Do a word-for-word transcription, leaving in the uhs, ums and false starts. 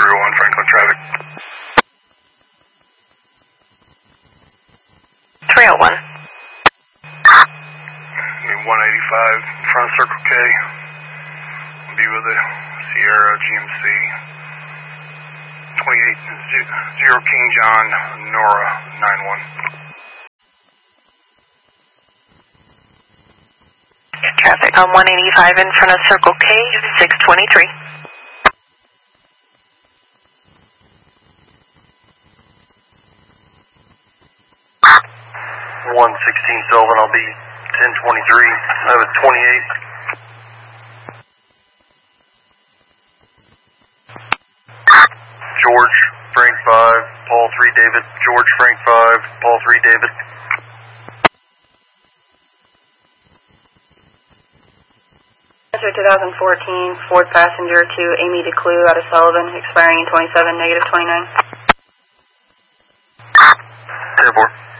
three oh one Franklin traffic. three oh one. one eighty-five in front of Circle K. Be with the Sierra G M C. twenty-eight zero King John, Nora nine one. Traffic on one eighty-five in front of Circle K, six twenty-three. one sixteen Sylvan, I'll be ten twenty-three. I have a twenty-eight. George, Frank five, Paul three David. George, Frank five, Paul three David. twenty fourteen Ford passenger to Amy DeClue out of Sullivan, expiring in twenty-seven, negative twenty-nine. ten four.